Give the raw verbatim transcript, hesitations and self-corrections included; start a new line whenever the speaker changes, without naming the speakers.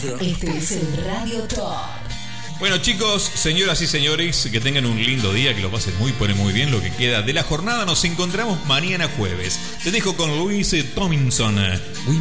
radio. Este es el Radio Top.
Bueno, chicos, señoras y señores, que tengan un lindo día, que lo pasen muy, pone muy bien lo que queda de la jornada. Nos encontramos mañana jueves. Te dejo con Luis Tomlinson.